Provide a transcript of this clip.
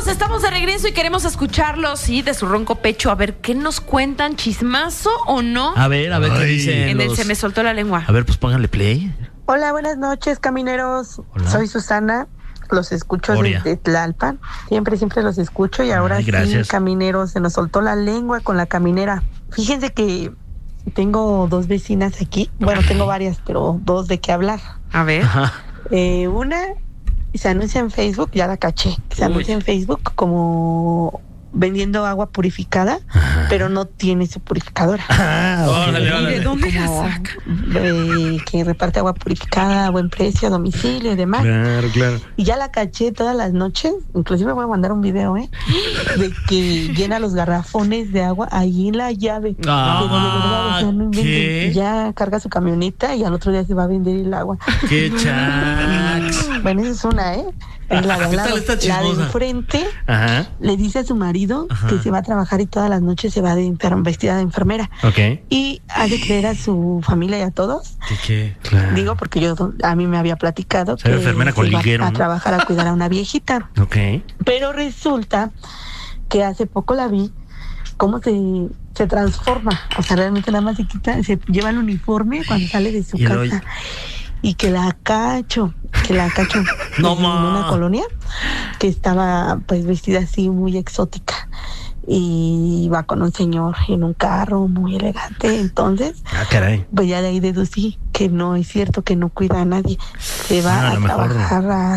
Estamos de regreso y queremos escucharlos, sí, de su ronco pecho. A ver, ¿qué nos cuentan? ¿Chismazo o no? A ver, qué dicen. En el Se me soltó la lengua. A ver, pues pónganle play. Hola, buenas noches, camineros. Hola. Soy Susana. Los escucho desde Tlalpan. Siempre los escucho. Y ahora sí, camineros, se nos soltó la lengua con la caminera. Fíjense que tengo 2 vecinas aquí. Bueno, tengo varias, pero 2 de qué hablar. A ver. Una se anuncia en Facebook, ya la caché. Se anuncia en Facebook como vendiendo agua purificada, pero no tiene su purificadora. ¿Y de dónde la saca? Que reparte agua purificada a buen precio, a domicilio y demás. Claro. Y ya la caché todas las noches, inclusive voy a mandar un video, de que llena los garrafones de agua ahí en la llave. ¿Qué? Y ya carga su camioneta y al otro día se va a vender el agua. ¡Qué chax! Bueno, esa es una, La de enfrente le dice a su marido que se va a trabajar y todas las noches se va vestida de enfermera. Okay. Y hace creer a su familia y a todos. ¿Qué? Claro. Digo, porque a mí me había platicado que enfermera con liguero, a trabajar a cuidar a una viejita. Okay. Pero resulta que hace poco la vi cómo se transforma. O sea, realmente nada más se lleva el uniforme cuando sale de su casa. Y que la cacho no, en una colonia que estaba pues vestida así muy exótica y va con un señor en un carro muy elegante. Entonces pues ya de ahí deducí que no es cierto, que no cuida a nadie, se va a trabajar